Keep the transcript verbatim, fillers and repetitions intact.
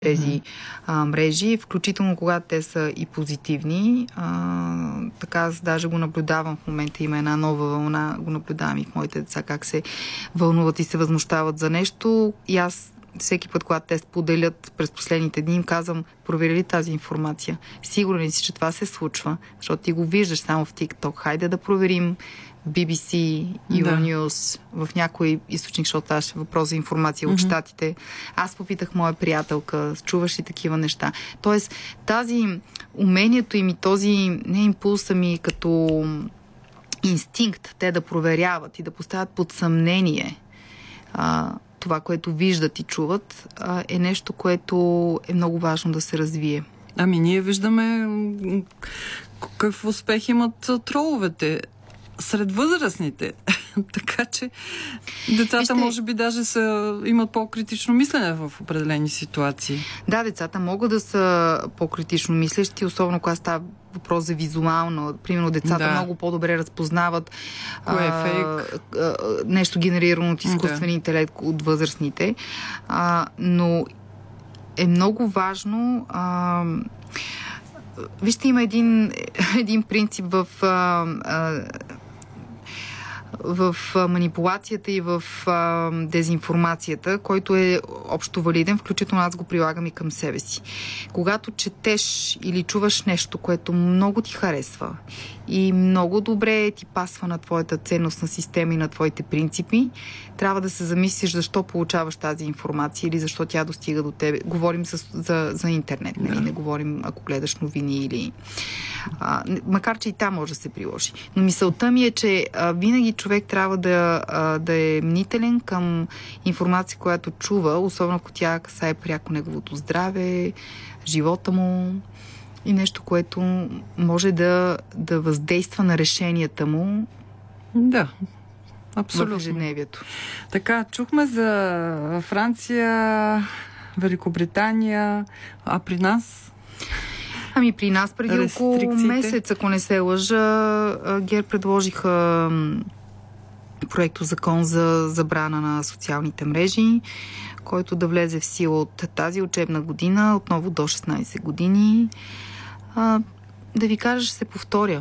тези а, мрежи, включително когато те са и позитивни. А, така аз даже го наблюдавам в момента, има една нова вълна, го наблюдавам и в моите деца, как се вълнуват и се възмущават за нещо. И аз всеки път, когато те споделят през последните дни, им казвам, провери ли тази информация? Сигурен ли си, че това се случва? Защото ти го виждаш само в TikTok. Хайде да проверим Би Би Си, Euronews, да. В някой източник, защото това ще въпрос за информация mm-hmm. от щатите. Аз попитах моя приятелка, чуваш ли такива неща? Тоест, тази умението им и този, не импулс, ами като инстинкт, те да проверяват и да поставят под съмнение а, това, което виждат и чуват, а, е нещо, което е много важно да се развие. Ами ние виждаме какъв успех имат троловете сред възрастните. Така че децата Вижте, може би даже са, имат по-критично мислене в определени ситуации. Да, децата могат да са по-критично мислещи, особено когато става въпрос за визуално. Примерно децата да. много по-добре разпознават кое е фейк? А, а, нещо генерирано от изкуствения да. интелект от възрастните. А, но е много важно а, вижте, има един, един принцип в а, а, в манипулацията и в а, дезинформацията, който е общо валиден, включително аз го прилагам и към себе си. Когато четеш или чуваш нещо, което много ти харесва и много добре ти пасва на твоята ценностна система и на твоите принципи, трябва да се замислиш защо получаваш тази информация или защо тя достига до тебе. Говорим за, за, за интернет, нали? Да. Не говорим ако гледаш новини или... А, макар, че и там може да се приложи. Но мисълта ми е, че а, винаги човек трябва да, а, да е мнителен към информация, която чува, особено ако тя касае пряко неговото здраве, живота му и нещо, което може да, да въздейства на решенията му. Да, абсолютно. В ежедневието. Така, чухме за Франция, Великобритания, а при нас? Ами при нас преди около месец, ако не се лъжа, ГЕРБ предложиха проекто закон за забрана на социалните мрежи, който да влезе в сила от тази учебна година, отново до шестнайсет години. А, да ви кажа, ще се повторя.